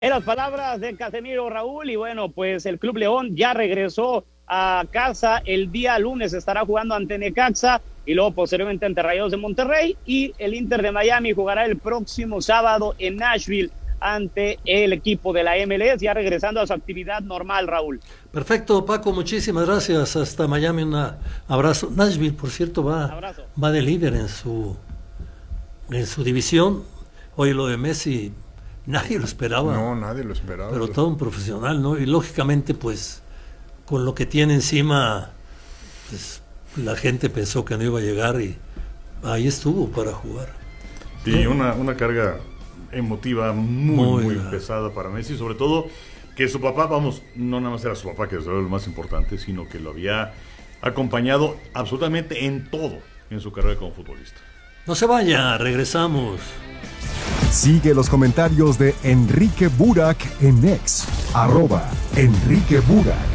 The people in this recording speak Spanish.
En las palabras de Casemiro, Raúl, y bueno, pues el Club León ya regresó a casa el día lunes, estará jugando ante Necaxa y luego posteriormente ante Rayados de Monterrey, y el Inter de Miami jugará el próximo sábado en Nashville ante el equipo de la MLS, ya regresando a su actividad normal, Raúl. Perfecto, Paco, muchísimas gracias. Hasta Miami, un abrazo. Nashville, por cierto, va de líder en su división. Hoy lo de Messi, nadie lo esperaba. No, nadie lo esperaba. Pero todo un profesional, ¿no? Y lógicamente, pues, con lo que tiene encima, pues, la gente pensó que no iba a llegar y ahí estuvo para jugar. Y una carga emotiva muy pesada para Messi, sobre todo que su papá, no nada más era su papá, que es lo más importante, sino que lo había acompañado absolutamente en todo en su carrera como futbolista. No se vaya, regresamos. Sigue los comentarios de Enrique Burak en X, @Enrique Burak.